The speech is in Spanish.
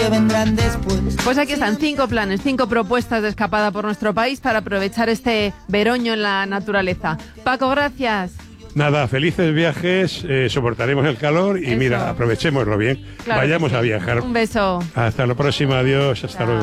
vendrán después. Pues aquí están 5 planes, 5 propuestas de escapada por nuestro país para aprovechar este veroño en la naturaleza. Paco, gracias. Nada, felices viajes, soportaremos el calor y Eso. mira, aprovechémoslo bien. Claro Vayamos que sí. a viajar. Un beso. Hasta la próxima, adiós, hasta Chao. luego.